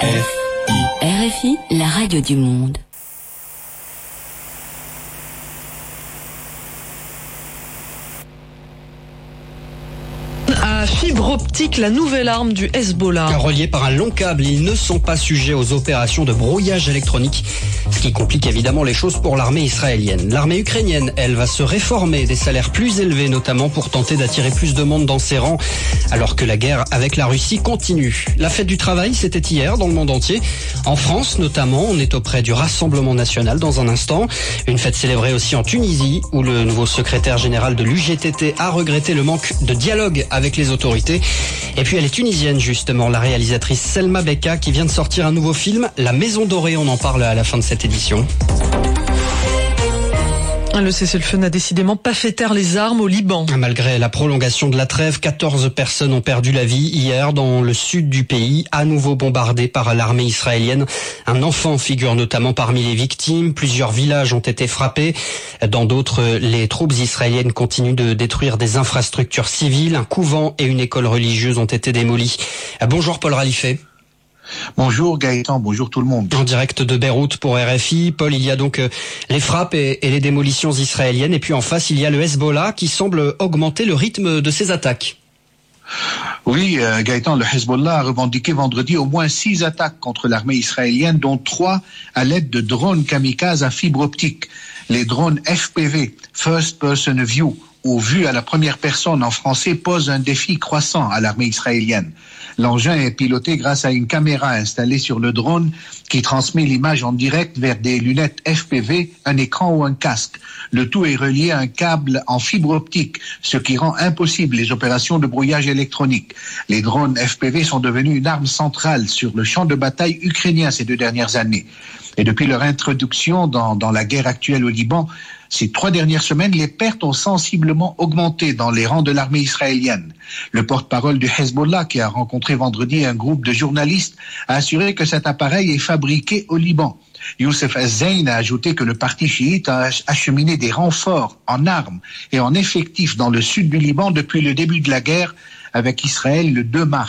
RFI, la radio du monde. À fibre optique, la nouvelle arme du Hezbollah. Reliés par un long câble, ils ne sont pas sujets aux opérations de brouillage électronique, ce qui complique évidemment les choses pour l'armée israélienne. L'armée ukrainienne, elle, va se réformer, des salaires plus élevés notamment pour tenter d'attirer plus de monde dans ses rangs, alors que la guerre avec la Russie continue. La fête du travail, c'était hier dans le monde entier. En France notamment, on est auprès du Rassemblement national dans un instant. Une fête célébrée aussi en Tunisie, où le nouveau secrétaire général de l'UGTT a regretté le manque de dialogue avec les autorités. Et puis elle est tunisienne justement, la réalisatrice Selma Beka qui vient de sortir un nouveau film, La Maison Dorée, on en parle à la fin de cette édition. Le cessez-le-feu n'a décidément pas fait taire les armes au Liban. Malgré la prolongation de la trêve, 14 personnes ont perdu la vie hier dans le sud du pays, à nouveau bombardé par l'armée israélienne. Un enfant figure notamment parmi les victimes. Plusieurs villages ont été frappés. Dans d'autres, les troupes israéliennes continuent de détruire des infrastructures civiles. Un couvent et une école religieuse ont été démolis. Bonjour Paul Ralifé. Bonjour Gaëtan, bonjour tout le monde. En direct de Beyrouth pour RFI. Paul, il y a donc les frappes et les démolitions israéliennes. Et puis en face, il y a le Hezbollah qui semble augmenter le rythme de ses attaques. Oui, Gaëtan, le Hezbollah a revendiqué vendredi au moins 6 attaques contre l'armée israélienne, dont 3 à l'aide de drones kamikazes à fibre optique. Les drones FPV, First Person View, ou vue à la première personne en français, pose un défi croissant à l'armée israélienne. L'engin est piloté grâce à une caméra installée sur le drone qui transmet l'image en direct vers des lunettes FPV, un écran ou un casque. Le tout est relié à un câble en fibre optique, ce qui rend impossible les opérations de brouillage électronique. Les drones FPV sont devenus une arme centrale sur le champ de bataille ukrainien ces 2 dernières années. Et depuis leur introduction dans la guerre actuelle au Liban, ces 3 dernières semaines, les pertes ont sensiblement augmenté dans les rangs de l'armée israélienne. Le porte-parole du Hezbollah, qui a rencontré vendredi un groupe de journalistes, a assuré que cet appareil est fabriqué au Liban. Youssef Az-Zain a ajouté que le parti chiite a acheminé des renforts en armes et en effectifs dans le sud du Liban depuis le début de la guerre avec Israël le 2 mars.